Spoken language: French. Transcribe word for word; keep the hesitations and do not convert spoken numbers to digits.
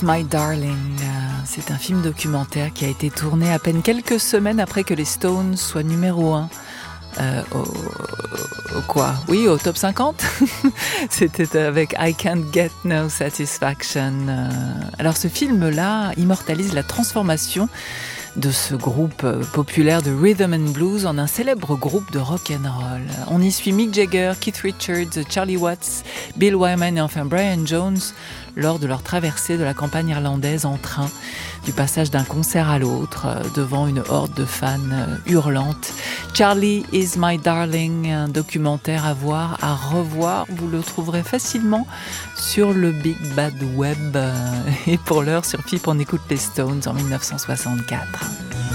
My Darling, euh, c'est un film documentaire qui a été tourné à peine quelques semaines après que les Stones soient numéro un. Euh, au, au quoi Oui, au top cinquante. C'était avec I Can't Get No Satisfaction. Euh, alors ce film-là immortalise la transformation de ce groupe populaire de rhythm and blues en un célèbre groupe de rock and roll. On y suit Mick Jagger, Keith Richards, Charlie Watts, Bill Wyman et enfin Brian Jones lors de leur traversée de la campagne irlandaise en train, du passage d'un concert à l'autre, devant une horde de fans hurlantes. Charlie is my darling, un documentaire à voir, à revoir. Vous le trouverez facilement sur le Big Bad Web. Et pour l'heure, sur F I P, on écoute les Stones en dix-neuf cent soixante-quatre.